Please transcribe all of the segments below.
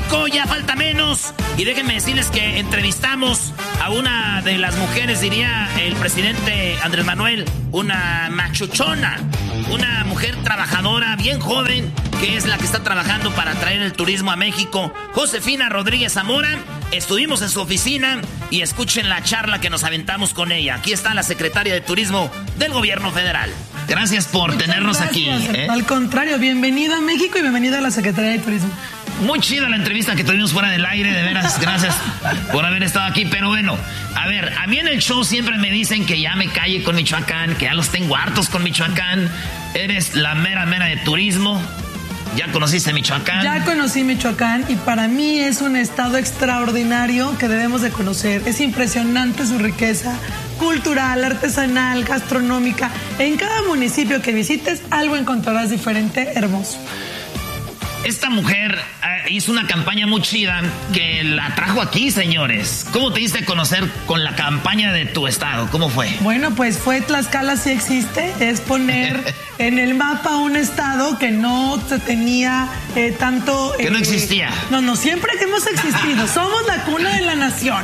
México, ya falta menos. Y déjenme decirles que entrevistamos a una de las mujeres, diría el presidente Andrés Manuel, una machuchona, una mujer trabajadora, bien joven, que es la que está trabajando para traer el turismo a México. Josefina Rodríguez Zamora. Estuvimos en su oficina y escuchen la charla que nos aventamos con ella. Aquí está la secretaria de Turismo del Gobierno Federal. Gracias por tenernos aquí. Al contrario, bienvenida a México y bienvenida a la Secretaría de Turismo. Muy chida la entrevista que tuvimos fuera del aire, de veras, gracias por haber estado aquí. Pero bueno, a ver, a mí en el show siempre me dicen que ya me calle con Michoacán, que ya los tengo hartos con Michoacán. Eres la mera de turismo. ¿Ya conociste Michoacán? Ya conocí Michoacán y para mí es un estado extraordinario que debemos de conocer. Es impresionante su riqueza cultural, artesanal, gastronómica. En cada municipio que visites, algo encontrarás diferente, hermoso. Esta mujer hizo una campaña muy chida que la trajo aquí, señores. ¿Cómo te diste a conocer con la campaña de tu estado? ¿Cómo fue? Bueno, pues fue Tlaxcala sí existe. Es poner en el mapa un estado que no se tenía tanto... que no existía. No, siempre hemos existido. Somos la cuna de la nación.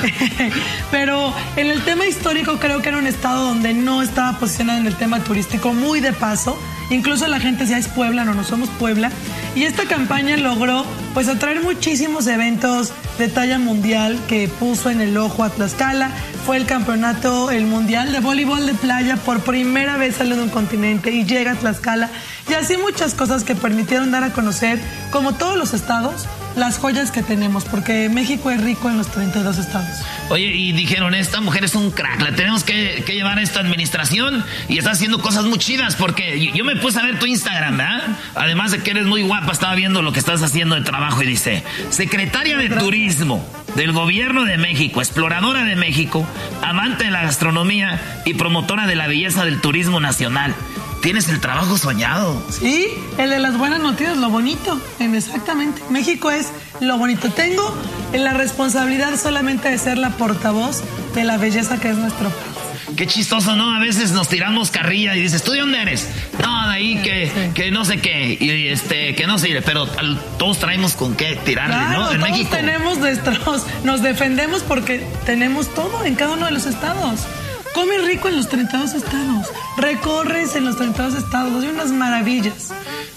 Pero en el tema histórico creo que era un estado donde no estaba posicionado en el tema turístico, muy de paso. Incluso la gente decía, es Puebla, no somos Puebla. Y esta campaña logró pues atraer muchísimos eventos de talla mundial que puso en el ojo a Tlaxcala. Fue el campeonato, el mundial de voleibol de playa, por primera vez sale de un continente y llega a Tlaxcala. Y así muchas cosas que permitieron dar a conocer, como todos los estados, las joyas que tenemos, porque México es rico en los 32 estados. Oye, y dijeron, esta mujer es un crack, la tenemos que llevar a esta administración y está haciendo cosas muy chidas, porque yo me puse a ver tu Instagram, ¿verdad? Además de que eres muy guapa, estaba viendo lo que estás haciendo de trabajo y dice, secretaria de Turismo del Gobierno de México, exploradora de México, amante de la gastronomía y promotora de la belleza del turismo nacional. Tienes el trabajo soñado. Sí, el de las buenas noticias, lo bonito. Exactamente. México es lo bonito. Tengo la responsabilidad solamente de ser la portavoz de la belleza que es nuestro país. Qué chistoso, ¿no? A veces nos tiramos carrilla y dices, ¿tú de dónde eres? No, de ahí que no sé qué, y que no sirve, pero todos traemos con qué tirarle, claro, ¿no? En todos México tenemos nos defendemos porque tenemos todo en cada uno de los estados. Comes rico en los 32 estados, recorres en los 32 estados, hay unas maravillas.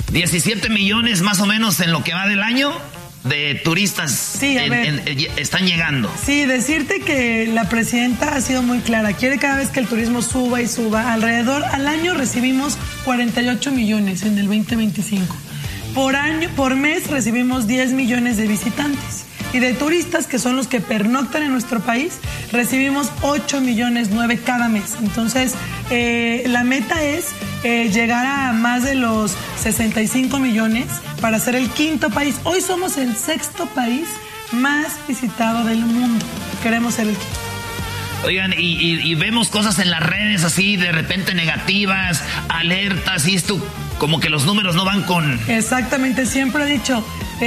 17 millones más o menos en lo que va del año de turistas sí, están llegando. Sí, decirte que la presidenta ha sido muy clara, quiere cada vez que el turismo suba y suba, alrededor al año recibimos 48 millones en el 2025. Por mes recibimos 10 millones de visitantes. Y de turistas, que son los que pernoctan en nuestro país, recibimos 8 millones 9 cada mes. Entonces, la meta es llegar a más de los 65 millones para ser el quinto país. Hoy somos el sexto país más visitado del mundo. Queremos ser el quinto. Oigan, y vemos cosas en las redes así, de repente negativas, alertas, y esto, como que los números no van con... Exactamente, siempre he dicho...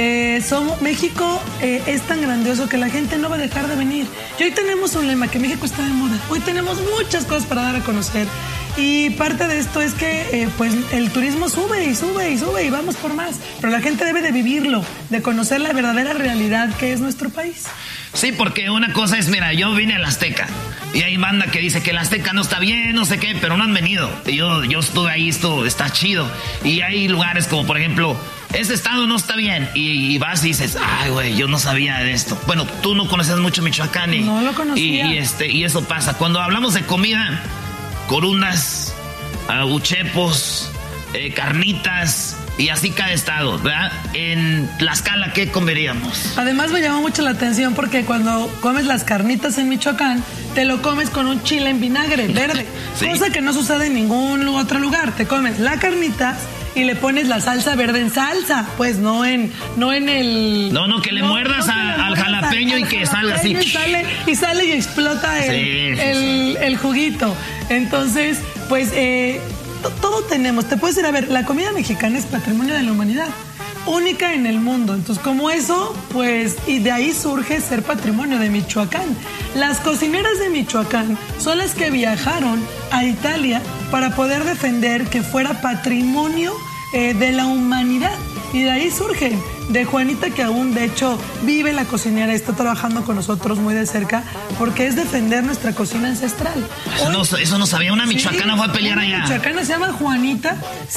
México es tan grandioso que la gente no va a dejar de venir. Y hoy tenemos un lema, que México está de moda. Hoy tenemos muchas cosas para dar a conocer. Y parte de esto es que pues el turismo sube y sube y sube y vamos por más. Pero la gente debe de vivirlo, de conocer la verdadera realidad que es nuestro país. Sí, porque una cosa es, mira, yo vine al Azteca y hay banda que dice que el Azteca no está bien, no sé qué, pero no han venido. Yo estuve ahí, esto está chido. Y hay lugares como, por ejemplo, ese estado no está bien, y vas y dices, ay, güey, yo no sabía de esto. Bueno, tú no conoces mucho Michoacán y no lo conocía. Y eso pasa. Cuando hablamos de comida, corundas, uchepos, carnitas, y así cada estado, ¿verdad? En Tlaxcala, ¿qué comeríamos? Además me llamó mucho la atención porque cuando comes las carnitas en Michoacán, te lo comes con un chile en vinagre verde. Sí. Cosa que no sucede en ningún otro lugar. Te comes la carnita y le pones la salsa verde en salsa, pues no en el... No, que le muerdas al jalapeño y que salga así. Y sale y explota el juguito. Entonces, pues todo tenemos. Te puedes ir a ver, la comida mexicana es patrimonio de la humanidad, única en el mundo. Entonces, como eso, pues, y de ahí surge ser patrimonio de Michoacán. Las cocineras de Michoacán son las que viajaron a Italia para poder defender que fuera patrimonio de la humanidad. Y de ahí surgen de Juanita, que aún de hecho vive la cocinera, está trabajando con nosotros muy de cerca, porque es defender nuestra cocina ancestral. Eso no sabía, una michoacana fue a pelear allá. Una michoacana se llama Juanita,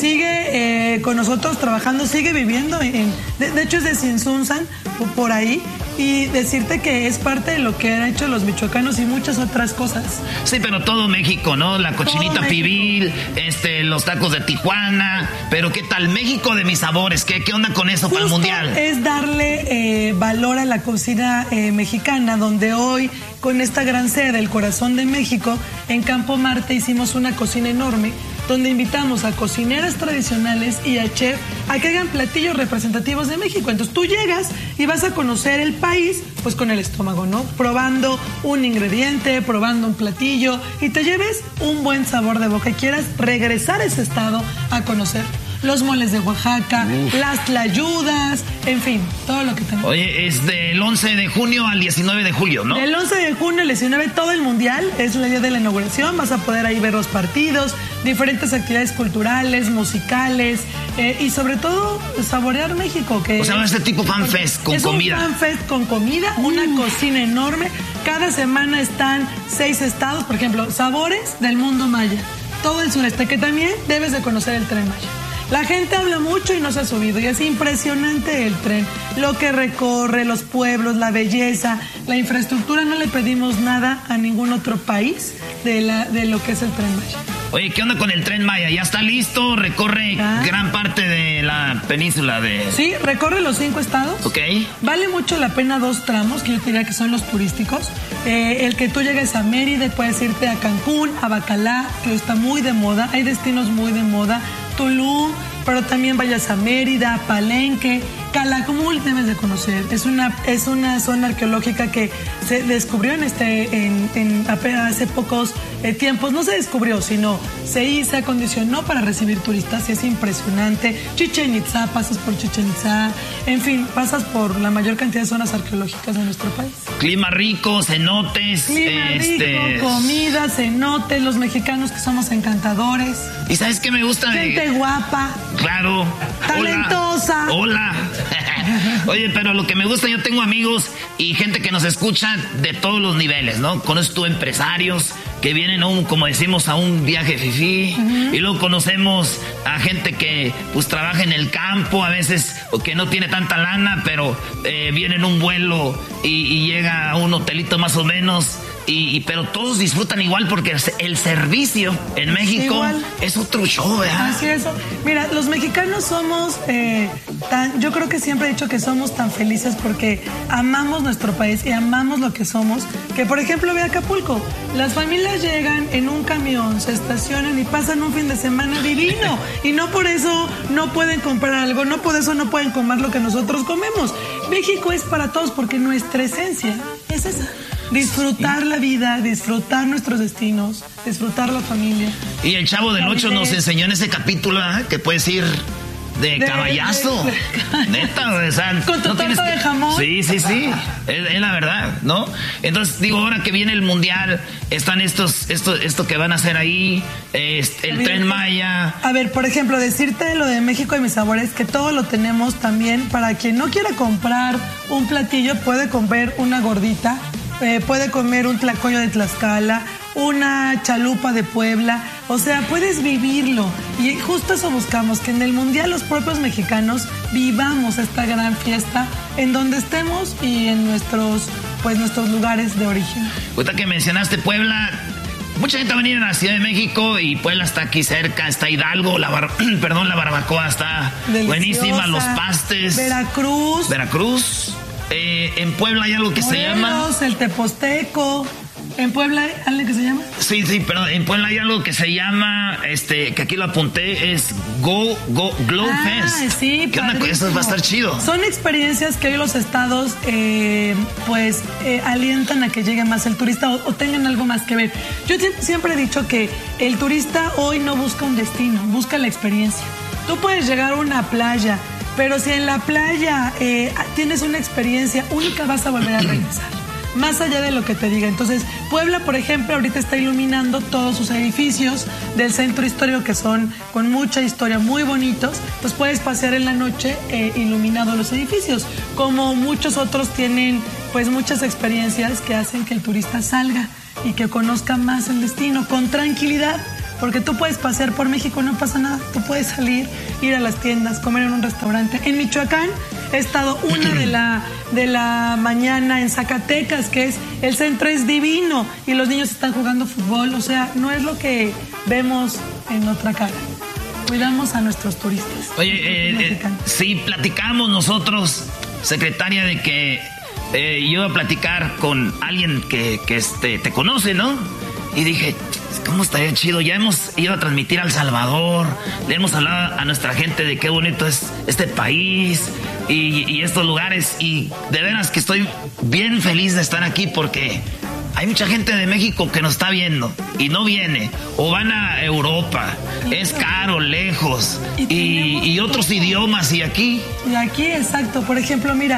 sigue con nosotros trabajando, sigue viviendo, de hecho es de Sinsunzan, por ahí, y decirte que es parte de lo que han hecho los michoacanos y muchas otras cosas. Sí, pero todo México, ¿no? La cochinita pibil, los tacos de Tijuana, pero ¿qué tal? México de mis sabores, ¿qué onda con eso para el mundial? Es darle valor a la cocina mexicana, donde hoy, con esta gran sede del corazón de México, en Campo Marte hicimos una cocina enorme, donde invitamos a cocineras tradicionales y a chef a que hagan platillos representativos de México. Entonces tú llegas y vas a conocer el país, pues con el estómago, ¿no? Probando un ingrediente, probando un platillo, y te lleves un buen sabor de boca y quieras regresar a ese estado a conocer los moles de Oaxaca, las tlayudas, en fin, todo lo que tenemos. Oye, es del 11 de junio al 19 de julio, ¿no? Del 11 de junio al 19, todo el mundial, es el día de la inauguración, vas a poder ahí ver los partidos, diferentes actividades culturales, musicales, y sobre todo saborear México. O sea, este tipo fanfest con comida. Es un fanfest con comida, una cocina enorme. Cada semana están 6 estados, por ejemplo, sabores del mundo maya. Todo el sureste, que también debes de conocer el Tren Maya. La gente habla mucho y no se ha subido, y es impresionante el tren, lo que recorre, los pueblos, la belleza, la infraestructura. No le pedimos nada a ningún otro país de lo que es el Tren Maya. Oye, ¿qué onda con el Tren Maya? ¿Ya está listo? ¿Recorre gran parte de la península de...? Sí, recorre los 5 estados. Ok. Vale mucho la pena 2 tramos, que yo te diría que son los turísticos. El que tú llegues a Mérida, puedes irte a Cancún, a Bacalar, que está muy de moda. Hay destinos muy de moda. Tulum, pero también vayas a Mérida, Palenque, Calakmul debes de conocer. Es una zona arqueológica que se descubrió apenas hace pocos tiempos. No se descubrió, sino se acondicionó para recibir turistas, y es impresionante. Chichén Itzá, pasas por Chichén Itzá, en fin, pasas por la mayor cantidad de zonas arqueológicas de nuestro país. Clima rico, cenotes. Clima rico, comida, cenotes, los mexicanos que somos encantadores. ¿Y sabes qué me gusta? Gente guapa. Claro. Talentosa. Hola. Oye, pero lo que me gusta, yo tengo amigos y gente que nos escucha de todos los niveles, ¿no? Conoces tú empresarios que vienen como decimos, a un viaje fifí, y luego conocemos a gente que pues trabaja en el campo a veces, o que no tiene tanta lana, pero viene en un vuelo y llega a un hotelito más o menos. Pero todos disfrutan igual, porque el servicio en México es otro show, ¿verdad? Así es. Mira, los mexicanos somos yo creo que siempre he dicho que somos tan felices porque amamos nuestro país y amamos lo que somos, que por ejemplo ve Acapulco, las familias llegan en un camión, se estacionan y pasan un fin de semana divino, y no por eso no pueden comprar algo, no por eso no pueden comer lo que nosotros comemos. México es para todos, porque nuestra esencia es esa. Disfrutar la vida, disfrutar nuestros destinos, disfrutar la familia. Y el Chavo del 8 nos enseñó en ese capítulo que puedes ir de caballazo. Neta, o sea, con tu torta de jamón. Sí. Es la verdad, ¿no? Entonces, digo, ahora que viene el mundial, están esto que van a hacer ahí, el Tren Maya. A ver, por ejemplo, decirte lo de México y mis sabores, que todo lo tenemos también. Para quien no quiera comprar un platillo, puede comer una gordita. Puede comer un tlacoyo de Tlaxcala, una chalupa de Puebla, o sea, puedes vivirlo. Y justo eso buscamos, que en el mundial los propios mexicanos vivamos esta gran fiesta en donde estemos y en nuestros lugares de origen. Ahorita que mencionaste Puebla, mucha gente va a venir a la Ciudad de México, y Puebla está aquí cerca, está Hidalgo, la barbacoa está deliciosa, buenísima, los pastes. Veracruz. En Puebla hay algo que se llama... el Teposteco. ¿En Puebla hay algo que se llama? Sí, perdón. En Puebla hay algo que se llama, que aquí lo apunté, es Glow Fest. Sí, eso va a estar chido. Son experiencias que hoy los estados, alientan a que llegue más el turista o tengan algo más que ver. Yo siempre he dicho que el turista hoy no busca un destino, busca la experiencia. Tú puedes llegar a una playa, pero si en la playa tienes una experiencia única, vas a volver a regresar. más allá de lo que te diga. Entonces, Puebla, por ejemplo, ahorita está iluminando todos sus edificios del centro histórico, que son con mucha historia, muy bonitos. Pues puedes pasear en la noche iluminado los edificios. Como muchos otros tienen pues muchas experiencias que hacen que el turista salga y que conozca más el destino con tranquilidad. Porque tú puedes pasear por México, no pasa nada. Tú puedes salir, ir a las tiendas, comer en un restaurante. En Michoacán he estado de la mañana en Zacatecas, que es el centro es divino y los niños están jugando fútbol. O sea, no es lo que vemos en otra cara. Cuidamos a nuestros turistas. Oye, sí, platicamos nosotros, secretaria, de que yo iba a platicar con alguien que te conoce, ¿no? Y dije, ¿cómo estaría chido? Ya hemos ido a transmitir a El Salvador, le hemos hablado a nuestra gente de qué bonito es este país y estos lugares. Y de veras que estoy bien feliz de estar aquí porque hay mucha gente de México que nos está viendo y no viene. O van a Europa, es caro, lejos, y otros idiomas. Y aquí, exacto. Por ejemplo, mira,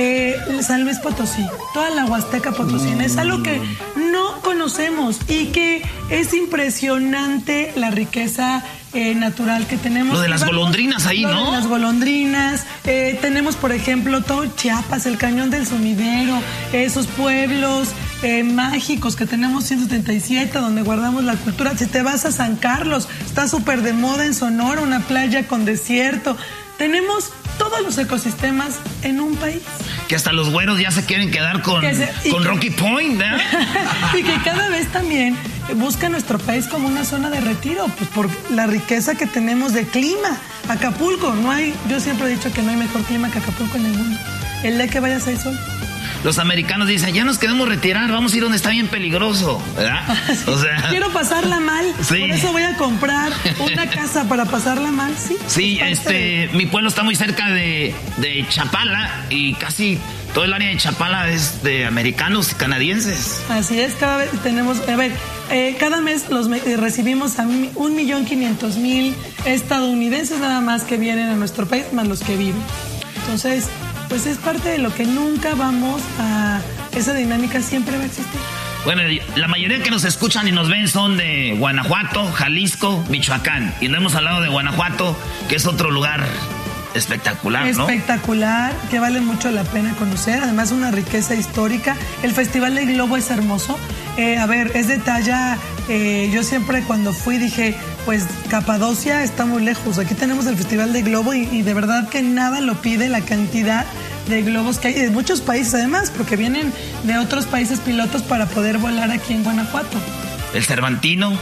San Luis Potosí, toda la Huasteca Potosina, es algo que no conocemos y que es impresionante la riqueza natural que tenemos. Lo de las golondrinas ahí, ¿no? De las golondrinas. Tenemos, por ejemplo, todo Chiapas, el Cañón del Sumidero, esos pueblos mágicos que tenemos 177, donde guardamos la cultura. Si te vas a San Carlos, está súper de moda en Sonora, una playa con desierto. Tenemos todos los ecosistemas en un país. Que hasta los güeros ya se quieren quedar con Rocky Point, ¿eh? Y que cada vez también busca nuestro país como una zona de retiro, pues por la riqueza que tenemos de clima. Acapulco, yo siempre he dicho que no hay mejor clima que Acapulco en el mundo. El día que vayas hay sol. Los americanos dicen, ya nos queremos retirar, vamos a ir donde está bien peligroso, ¿verdad? Sí, o sea, quiero pasarla mal, sí. Por eso voy a comprar una casa para pasarla mal, ¿sí? Sí, mi pueblo está muy cerca de Chapala y casi todo el área de Chapala es de americanos y canadienses. Así es, cada vez tenemos, cada mes recibimos a 1.500.000 estadounidenses nada más que vienen a nuestro país, más los que viven. Entonces, pues es parte de lo que nunca vamos a... Esa dinámica siempre va a existir. Bueno, la mayoría que nos escuchan y nos ven son de Guanajuato, Jalisco, Michoacán. Y no hemos hablado de Guanajuato, que es otro lugar espectacular, ¿no? Espectacular, que vale mucho la pena conocer. Además, una riqueza histórica. El Festival del Globo es hermoso. Es de talla... yo siempre cuando fui dije, pues Capadocia está muy lejos. Aquí tenemos el Festival de Globo y de verdad que nada lo pide la cantidad de globos que hay de muchos países además, porque vienen de otros países pilotos para poder volar aquí en Guanajuato. El Cervantino.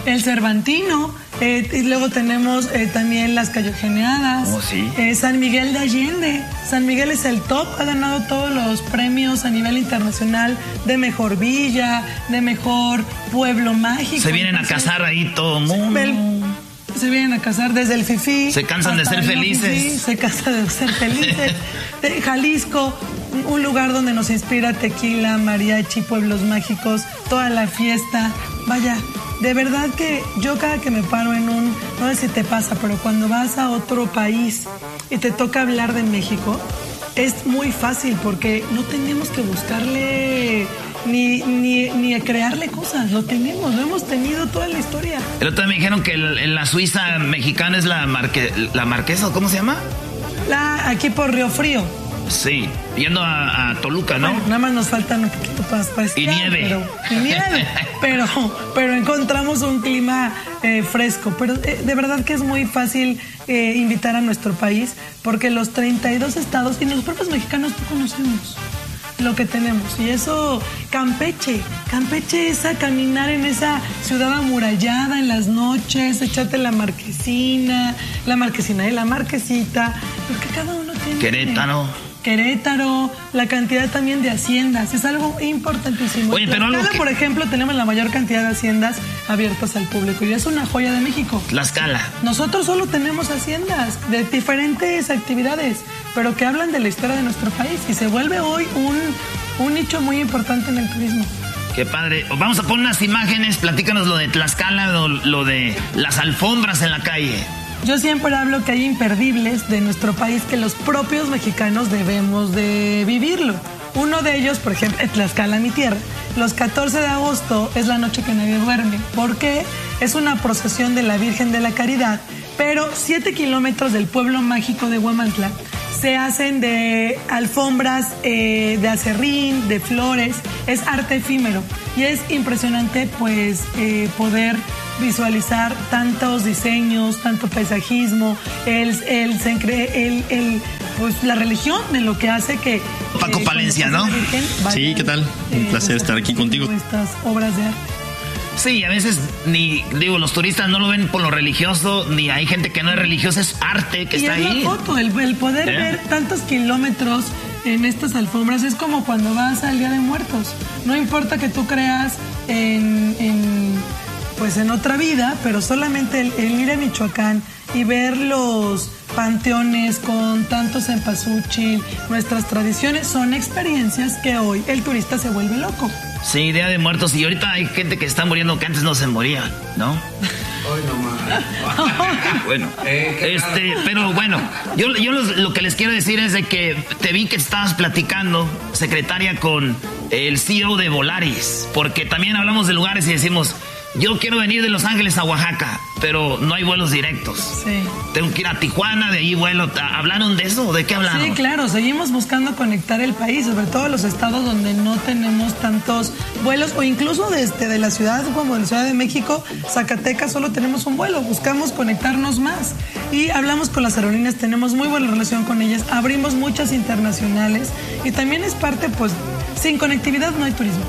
Y luego tenemos también las Cayogeneadas. Oh, sí. San Miguel de Allende. San Miguel es el top, ha ganado todos los premios a nivel internacional de mejor villa, de mejor pueblo mágico. Se vienen a casar ahí todo el mundo. Se vienen a casar desde el fifí. Se cansan de ser felices. Sí, se cansan de ser felices. Jalisco, un lugar donde nos inspira tequila, mariachi, pueblos mágicos, toda la fiesta. Vaya, de verdad que yo cada que me paro no sé si te pasa, pero cuando vas a otro país y te toca hablar de México, es muy fácil porque no tenemos que buscarle ni a crearle cosas, lo hemos tenido toda la historia. El otro día me dijeron que la Suiza mexicana es la Marquesa, ¿cómo se llama? Aquí por Río Frío. Sí, yendo a Toluca, ¿no? Bueno, nada más nos faltan un poquito para esquiar. Y nieve. Pero encontramos un clima fresco. Pero de verdad que es muy fácil invitar a nuestro país, porque los 32 estados y los propios mexicanos no conocemos lo que tenemos. Y eso, Campeche es a caminar en esa ciudad amurallada en las noches, echarte la marquesina y la marquesita, porque cada uno tiene... Querétaro, la cantidad también de haciendas, es algo importantísimo. Oye, pero Tlaxcala, por ejemplo, tenemos la mayor cantidad de haciendas abiertas al público y es una joya de México. Tlaxcala. Nosotros solo tenemos haciendas de diferentes actividades, pero que hablan de la historia de nuestro país y se vuelve hoy un nicho muy importante en el turismo. Qué padre. Vamos a poner unas imágenes, platícanos lo de Tlaxcala, lo de las alfombras en la calle. Yo siempre hablo que hay imperdibles de nuestro país que los propios mexicanos debemos de vivirlo. Uno de ellos, por ejemplo, en Tlaxcala, mi tierra, los 14 de agosto es la noche que nadie duerme, porque es una procesión de la Virgen de la Caridad, pero 7 kilómetros del pueblo mágico de Huamantla se hacen de alfombras de acerrín, de flores, es arte efímero y es impresionante pues poder visualizar tantos diseños, tanto paisajismo, pues la religión de lo que hace que Paco Palencia, ¿no? Sí, ¿qué tal? Un placer estar aquí contigo. Estas obras de arte. Sí, a veces los turistas no lo ven por lo religioso, ni hay gente que no es religiosa, es arte que está ahí. Y es la foto, el poder ver tantos kilómetros en estas alfombras es como cuando vas al Día de Muertos. No importa que tú creas en otra vida, pero solamente el ir a Michoacán y ver los panteones con tanto cempasúchil, nuestras tradiciones, son experiencias que hoy el turista se vuelve loco. Sí, Día de Muertos, y ahorita hay gente que está muriendo que antes no se moría, ¿no? Hoy nomás. Bueno, pero bueno, yo lo que les quiero decir es de que te vi que estabas platicando, secretaria, con el CEO de Volaris, porque también hablamos de lugares y decimos, yo quiero venir de Los Ángeles a Oaxaca, pero no hay vuelos directos. Sí. Tengo que ir a Tijuana, de ahí vuelo. ¿Hablaron de eso? ¿De qué hablaron? Sí, claro, seguimos buscando conectar el país, sobre todo los estados donde no tenemos tantos vuelos, o incluso de la ciudad, como de la Ciudad de México, Zacatecas, solo tenemos un vuelo. Buscamos conectarnos más y hablamos con las aerolíneas, tenemos muy buena relación con ellas, abrimos muchas internacionales y también es parte, pues, sin conectividad no hay turismo.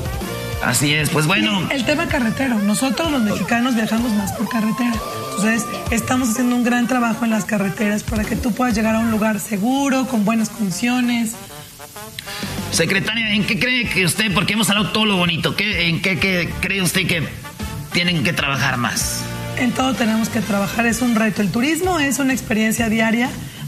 Así es, pues bueno. Y el tema carretero. Nosotros los mexicanos viajamos más por carretera. Entonces, estamos haciendo un gran trabajo en las carreteras para que tú puedas llegar a un lugar seguro, con buenas condiciones. Secretaria, ¿en qué cree que usted, porque hemos hablado todo lo bonito, ¿en qué cree usted que tienen que trabajar más? En todo tenemos que trabajar, es un reto. El turismo es una experiencia diaria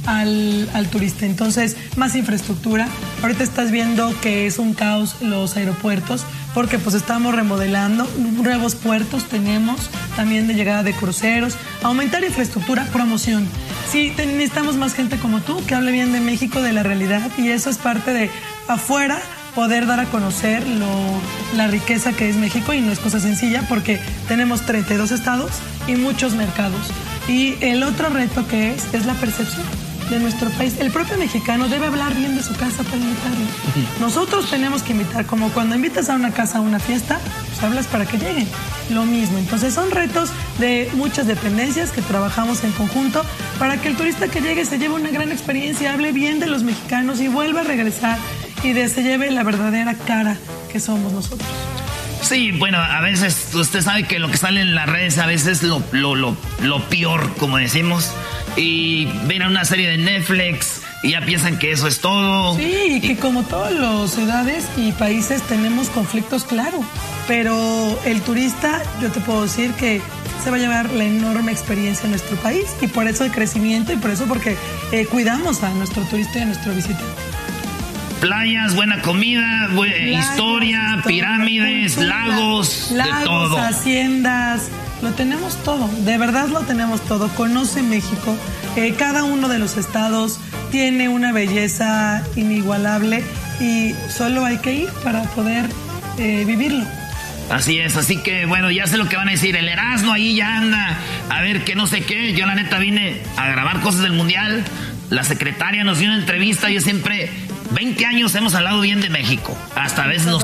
al turista. Entonces, más infraestructura. Ahorita estás viendo que es un caos los aeropuertos porque pues estamos remodelando, nuevos puertos tenemos, también de llegada de cruceros, aumentar infraestructura, promoción. Sí, necesitamos más gente como tú que hable bien de México, de la realidad, y eso es parte de afuera poder dar a conocer la riqueza que es México, y no es cosa sencilla porque tenemos 32 estados y muchos mercados. Y el otro reto que es la percepción de nuestro país. El propio mexicano debe hablar bien de su casa para invitarlo. Nosotros tenemos que invitar, como cuando invitas a una casa a una fiesta, pues hablas para que lleguen. Lo mismo. Entonces son retos de muchas dependencias que trabajamos en conjunto para que el turista que llegue se lleve una gran experiencia, hable bien de los mexicanos y vuelva a regresar y se lleve la verdadera cara que somos nosotros. Sí, bueno, a veces usted sabe que lo que sale en las redes a veces es lo peor, como decimos. Y ven a una serie de Netflix y ya piensan que eso es todo. Sí, y que como todas las ciudades y países tenemos conflictos, claro. Pero el turista, yo te puedo decir que se va a llevar la enorme experiencia en nuestro país. Y por eso el crecimiento y por eso porque cuidamos a nuestro turista y a nuestro visitante. Playas, buena comida, historia, pirámides, lagos, de todo. Haciendas, lo tenemos todo, de verdad lo tenemos todo. Conoce México, cada uno de los estados tiene una belleza inigualable y solo hay que ir para poder vivirlo. Así es, así que bueno, ya sé lo que van a decir. El Erasmo ahí ya anda a ver que no sé qué. Yo la neta vine a grabar cosas del Mundial. La secretaria nos dio una entrevista. Yo siempre, 20 años hemos hablado bien de México. Hasta a veces nos